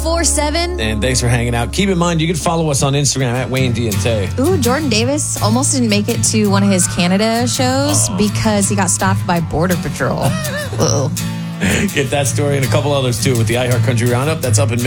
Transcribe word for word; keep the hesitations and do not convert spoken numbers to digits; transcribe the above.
four seven. And thanks for hanging out. Keep in mind, you can follow us on Instagram at Wayne D and Tay. Ooh, Jordan Davis almost didn't make it to one of his Canada shows oh. because he got stopped by Border Patrol. Uh-oh. Get that story and a couple others, too, with the iHeart Country Roundup. That's up in